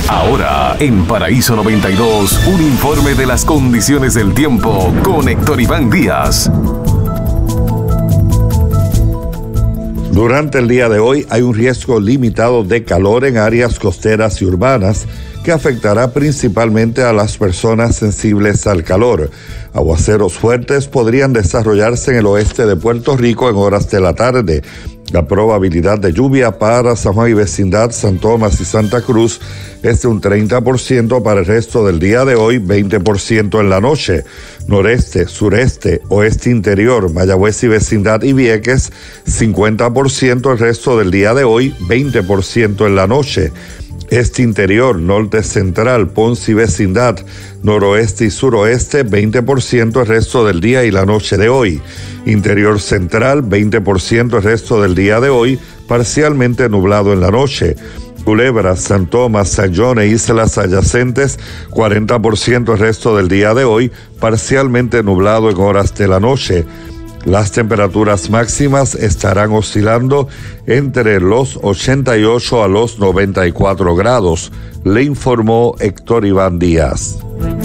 Ahora, en Paraíso 92, un informe de las condiciones del tiempo con Héctor Iván Díaz. Durante el día de hoy hay un riesgo limitado de calor en áreas costeras y urbanas que afectará principalmente a las personas sensibles al calor. Aguaceros fuertes podrían desarrollarse en el oeste de Puerto Rico en horas de la tarde. La probabilidad de lluvia para San Juan y vecindad, San Tomás y Santa Cruz es de un 30% para el resto del día de hoy, 20% en la noche. Noreste, sureste, oeste interior, Mayagüez y vecindad y Vieques, 50% el resto del día de hoy, 20% en la noche. Este interior, norte central, Ponce y vecindad, noroeste y suroeste, 20% el resto del día y la noche de hoy. Interior central, 20% el resto del día de hoy, parcialmente nublado en la noche. Culebra, San Tomás, San John e islas adyacentes, 40% el resto del día de hoy, parcialmente nublado en horas de la noche. Las temperaturas máximas estarán oscilando entre los 88 a los 94 grados, le informó Héctor Iván Díaz.